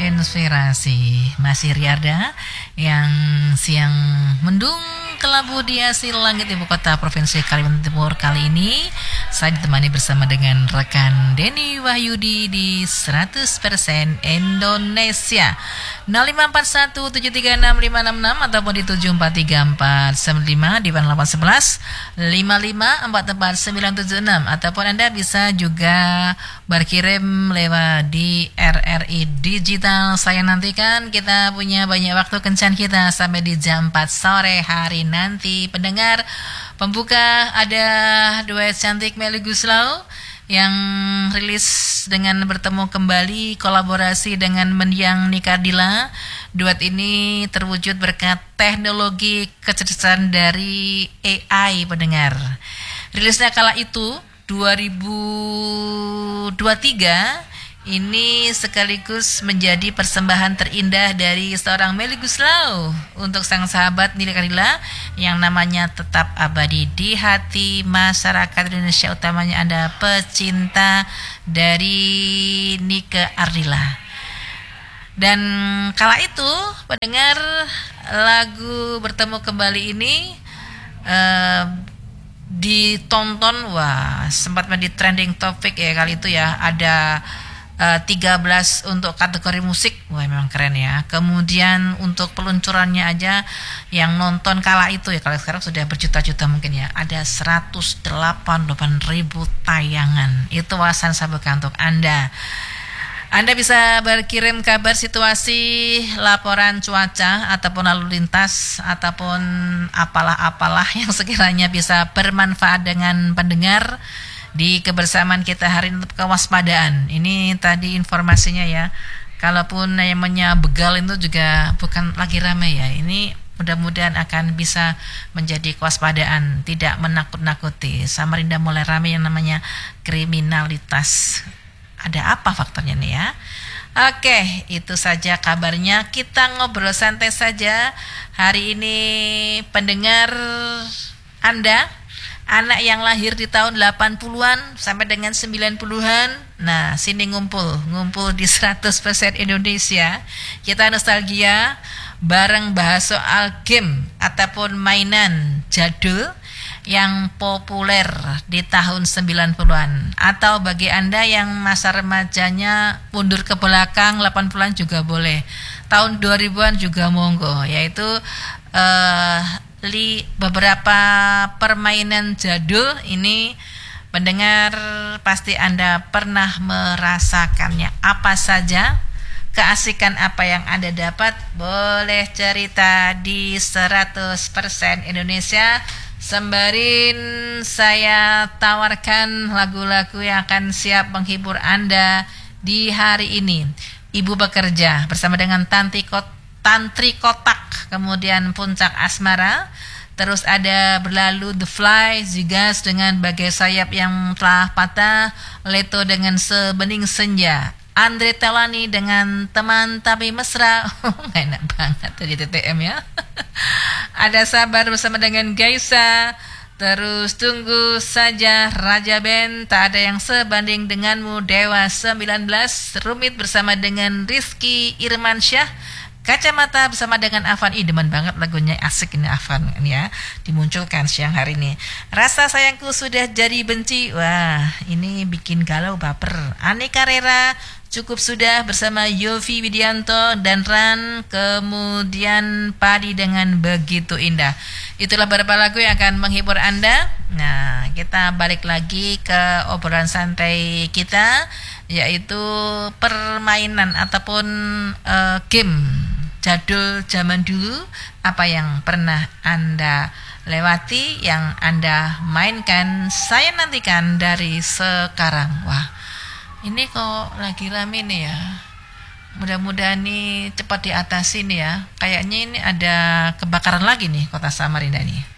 Inspirasi. Masih Riarda yang siang mendung kelabu di hasil langit ibu kota provinsi Kalimantan Timur. Kali ini saya ditemani bersama dengan rekan Denny Wahyudi di 100% Indonesia. 0541736566 ataupun di 743495 di 8811 5544 976 ataupun Anda bisa juga berkirim lewat di RRI Digital. Saya nantikan kita punya banyak waktu kencan kita sampai di jam 4 sore hari nanti. Pendengar pembuka ada duet cantik Melly Guslau yang rilis dengan bertemu kembali kolaborasi dengan Mendiang Nikardila. Duet ini terwujud berkat teknologi kecerdasan dari AI, pendengar. Rilisnya kala itu 2023 ini sekaligus menjadi persembahan terindah dari seorang Melly Guslau untuk sang sahabat Nikardila yang namanya tetap abadi di hati masyarakat Indonesia, utamanya Anda pecinta dari Nikardila. Dan kala itu pendengar, lagu bertemu kembali ini ditonton, wah sempat menjadi trending topik ya kali itu ya. Ada 13 untuk kategori musik, wah memang keren ya. Kemudian untuk peluncurannya aja yang nonton kala itu ya, kalau sekarang sudah berjuta-juta mungkin ya, ada 188.000 tayangan. Itu wawasan saya bukan untuk Anda. Anda bisa berkirim kabar situasi, laporan cuaca, ataupun lalu lintas, ataupun apalah-apalah yang sekiranya bisa bermanfaat dengan pendengar di kebersamaan kita hari ini untuk kewaspadaan. Ini tadi informasinya ya. Kalaupun namanya begal itu juga bukan lagi ramai ya. Ini mudah-mudahan akan bisa menjadi kewaspadaan, tidak menakut-nakuti. Samarinda mulai ramai yang namanya kriminalitas. Ada apa faktornya nih ya? Oke, itu saja kabarnya. Kita ngobrol santai saja. Hari ini pendengar Anda, anak yang lahir di tahun 80-an sampai dengan 90-an. Nah, sini ngumpul di 100% Indonesia. Kita nostalgia bareng bahas soal game ataupun mainan jadul yang populer di tahun 90-an. Atau bagi Anda yang masa remajanya mundur ke belakang 80-an juga boleh. Tahun 2000-an juga monggo, yaitu beberapa permainan jadul ini pendengar pasti Anda pernah merasakannya. Apa saja, keasikan apa yang Anda dapat, boleh cerita di 100% Indonesia. Sembarin saya tawarkan lagu-lagu yang akan siap menghibur Anda di hari ini. Ibu Bekerja bersama dengan Tantri Kotak, kemudian Puncak Asmara, terus ada Berlalu The Fly, Zigas dengan Bagai Sayap yang Telah Patah, Leto dengan Sebening Senja, Andre Taulani dengan Teman Tapi Mesra. Enak banget tadi TTM ya. Ada Sabar bersama dengan Gaisa, terus Tunggu Saja Raja Band, Tak Ada Yang Sebanding Denganmu, Dewa 19, Rumit bersama dengan Rizky Irmansyah, Kacamata bersama dengan Afan. Demen banget lagunya, asik ini Afan ya, dimunculkan siang hari ini. Rasa Sayangku Sudah Jadi Benci, wah ini bikin galau baper. Aneka Rera, Cukup Sudah bersama Yofi Widianto dan Ran, kemudian Padi dengan Begitu Indah. Itulah beberapa lagu yang akan menghibur Anda. Nah, kita balik lagi ke obrolan santai kita, yaitu permainan ataupun game jadul zaman dulu. Apa yang pernah Anda lewati, yang Anda mainkan, saya nantikan dari sekarang. Wah, ini kok lagi rame nih ya. Mudah-mudahan nih cepat diatasi nih ya. Kayaknya ini ada kebakaran lagi nih Kota Samarinda nih.